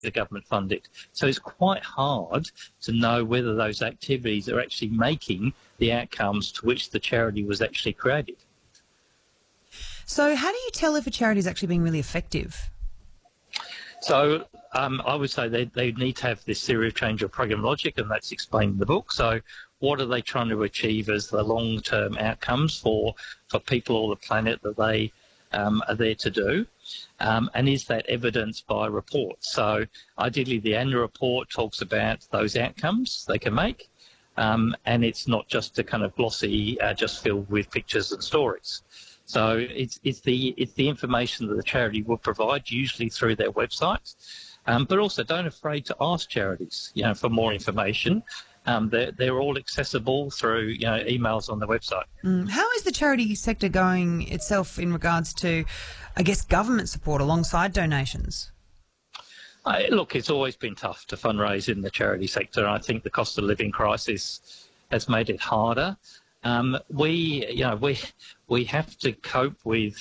the government funded. So it's quite hard to know whether those activities are actually making the outcomes to which the charity was actually created. So how do you tell if a charity is actually being really effective? So I would say they need to have this theory of change or program logic, and that's explained in the book. So what are they trying to achieve as the long-term outcomes for people or the planet that they are there to do? And is that evidenced by reports? So ideally the annual report talks about those outcomes they can make, and it's not just a kind of glossy, just filled with pictures and stories. So it's the information that the charity will provide, usually through their website, but also don't afraid to ask charities, for more information. They're all accessible through emails on the website. How is the charity sector going itself in regards to, I guess, government support alongside donations? Look, it's always been tough to fundraise in the charity sector, and I think the cost of living crisis has made it harder. We have to cope with